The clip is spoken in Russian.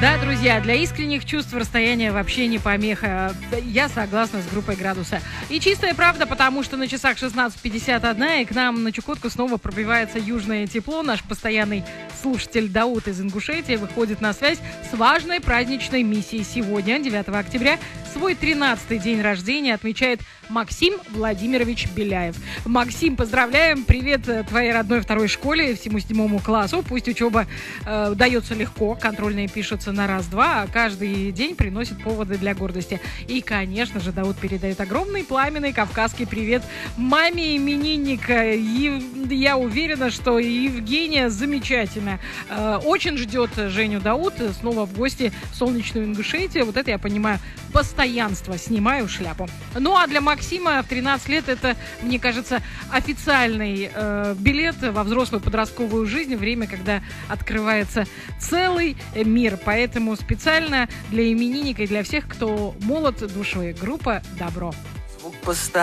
Да, друзья, для искренних чувств расстояние вообще не помеха. Я согласна с группой «Градуса». И чистая правда, потому что на часах 16:51, и к нам на Чукотку снова пробивается южное тепло. Наш постоянный слушатель Дауд из Ингушетии выходит на связь с важной праздничной миссией. Сегодня, 9 октября, свой 13-й день рождения отмечает Максим Владимирович Беляев. Максим, поздравляем, привет твоей родной второй школе, всему 7 классу. Пусть учеба дается легко, контрольные пишутся на раз-два, а каждый день приносит поводы для гордости. И, конечно же, Дауд передает огромный пламенный кавказский привет маме именинника. И я уверена, что Евгения замечательно очень ждет Женю Дауд снова в гости в солнечную Ингушетию. Вот это я понимаю постоянство. Снимаю шляпу. Ну а для Максима в 13 лет это, мне кажется, официальный билет во взрослую подростковую жизнь. Время, когда открывается целый мир. Поэтому специально для именинника и для всех, кто молод душой, группа «Добро».